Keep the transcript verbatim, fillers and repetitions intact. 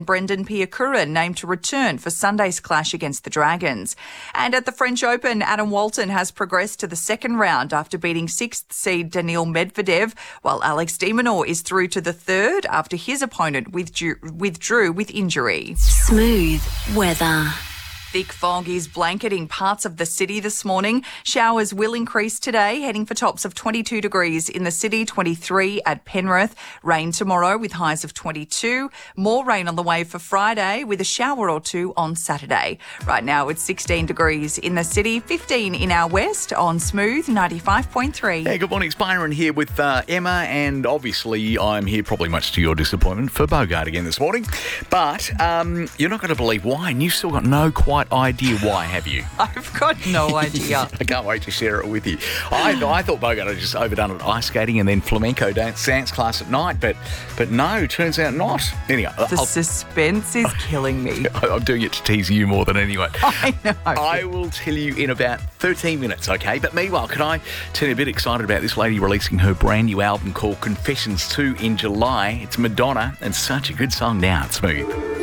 Brendan Piakura named to return for Sunday's clash against the Dragons. And at the French Open, Adam Walton has progressed to the second round after beating sixth seed Daniil Medvedev, while Alex de Minaur is through to the third after his opponent withdrew, withdrew with injury. Smooth weather. Thick fog is blanketing parts of the city this morning. Showers will increase today, heading for tops of twenty-two degrees in the city, twenty-three at Penrith. Rain tomorrow with highs of twenty-two. More rain on the way for Friday with a shower or two on Saturday. Right now it's sixteen degrees in the city, fifteen in our west on Smooth ninety-five point three. Hey, good morning. It's Byron here with uh, Emma, and obviously I'm here probably much to your disappointment for Bogart again this morning. But um, you're not going to believe why, and you've still got no quite idea why, have you? I've got no idea. I can't wait to share it with you. I, I thought Bogart had just overdone it ice skating and then flamenco dance, dance class at night, but but no, turns out not. Anyway, the I'll, suspense is killing me. I'm doing it to tease you more than anyone. I know. I will tell you in about thirteen minutes, okay? But meanwhile, can I tell you a bit excited about this lady releasing her brand new album called Confessions two in July? It's Madonna, and such a good song now. It's Smooth.